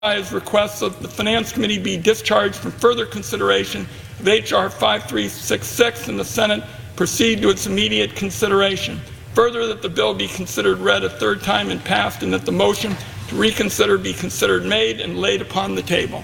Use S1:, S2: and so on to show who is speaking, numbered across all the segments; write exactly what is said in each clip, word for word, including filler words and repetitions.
S1: requests that the Finance Committee be discharged from further consideration of H R five three six six and the Senate proceed to its immediate consideration. Further, that the bill be considered read a third time and passed, and that the motion to reconsider be considered made and laid upon the table.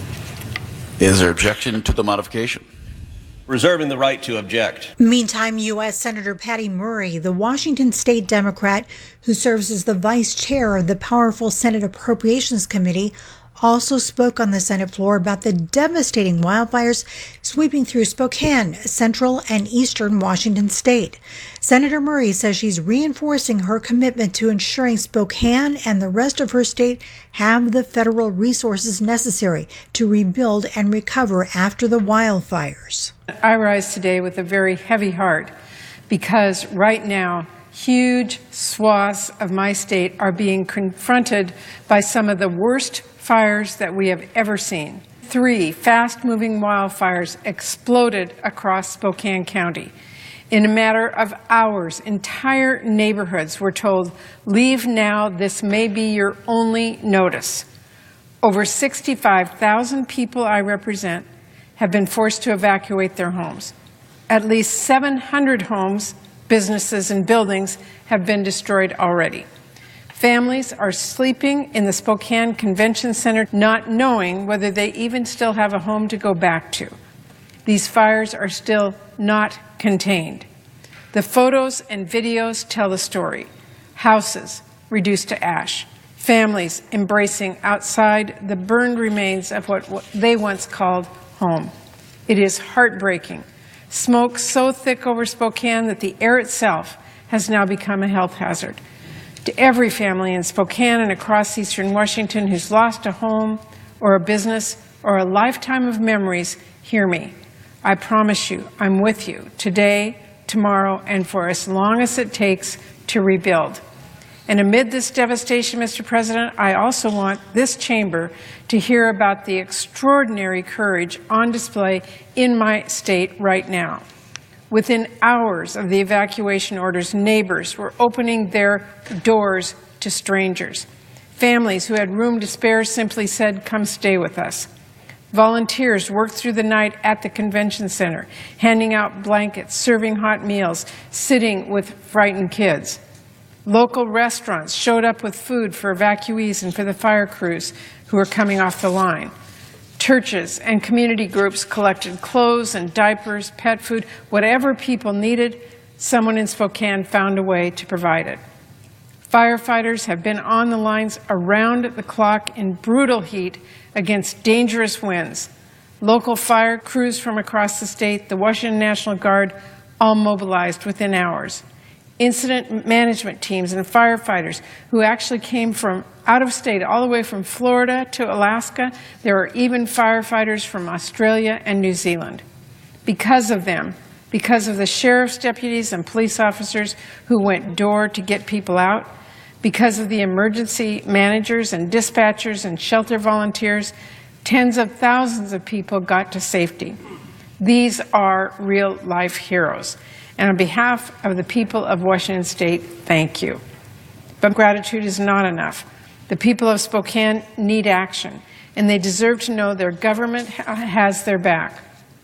S2: Is there objection to the modification?
S3: Reserving the right to object.
S4: Meantime, U S Senator Patty Murray, the Washington State Democrat who serves as the vice chair of the powerful Senate Appropriations Committee, also spoke on the Senate floor about the devastating wildfires sweeping through Spokane, central and eastern Washington state. Senator Murray says she's reinforcing her commitment to ensuring Spokane and the rest of her state have the federal resources necessary to rebuild and recover after the wildfires.
S5: I rise today with a very heavy heart because right now, huge swaths of my state are being confronted by some of the worst fires that we have ever seen. Three fast-moving wildfires exploded across Spokane County. In a matter of hours, entire neighborhoods were told, "Leave now, this may be your only notice." Over sixty-five thousand people I represent have been forced to evacuate their homes. At least seven hundred homes, businesses, and buildings have been destroyed already. Families are sleeping in the Spokane Convention Center, not knowing whether they even still have a home to go back to. These fires are still not contained. The photos and videos tell the story. Houses reduced to ash. Families embracing outside the burned remains of what, what they once called home. It is heartbreaking. Smoke so thick over Spokane that the air itself has now become a health hazard. To every family in Spokane and across eastern Washington who's lost a home or a business or a lifetime of memories, hear me. I promise you, I'm with you today, tomorrow, and for as long as it takes to rebuild. And amid this devastation, Mister President, I also want this chamber to hear about the extraordinary courage on display in my state right now. Within hours of the evacuation orders, neighbors were opening their doors to strangers. Families who had room to spare simply said, "Come stay with us." Volunteers worked through the night at the convention center, handing out blankets, serving hot meals, sitting with frightened kids. Local restaurants showed up with food for evacuees and for the fire crews who were coming off the line. Churches and community groups collected clothes and diapers, pet food, whatever people needed, someone in Spokane found a way to provide it. Firefighters have been on the lines around the clock in brutal heat against dangerous winds. Local fire crews from across the state, the Washington National Guard, all mobilized within hours. Incident management teams and firefighters who actually came from out of state, all the way from Florida to Alaska. There are even firefighters from Australia and New Zealand. Because of them, because of the sheriff's deputies and police officers who went door to get people out, because of the emergency managers and dispatchers and shelter volunteers, tens of thousands of people got to safety. These are real-life heroes. And on behalf of the people of Washington State, thank you. But gratitude is not enough. The people of Spokane need action, and they deserve to know their government ha- has their back.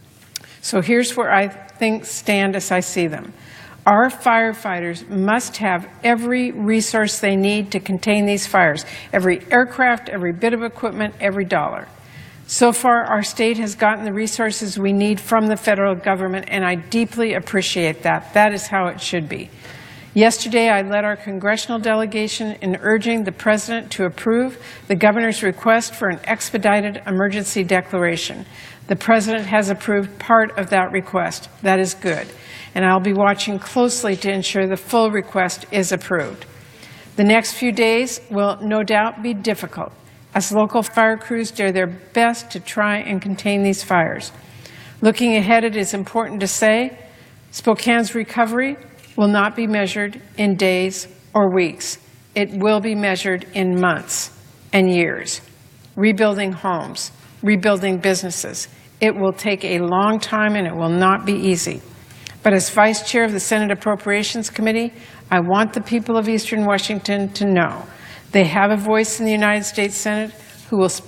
S5: So here's where I think stand as I see them. Our firefighters must have every resource they need to contain these fires, every aircraft, every bit of equipment, every dollar. So far, our state has gotten the resources we need from the federal government, and I deeply appreciate that. That is how it should be. Yesterday, I led our congressional delegation in urging the President to approve the governor's request for an expedited emergency declaration. The President has approved part of that request. That is good. And I'll be watching closely to ensure the full request is approved. The next few days will no doubt be difficult as local fire crews do their best to try and contain these fires. Looking ahead, it is important to say Spokane's recovery will not be measured in days or weeks. It will be measured in months and years. Rebuilding homes, rebuilding businesses. It will take a long time and it will not be easy. But as Vice Chair of the Senate Appropriations Committee, I want the people of Eastern Washington to know they have a voice in the United States Senate who will speak.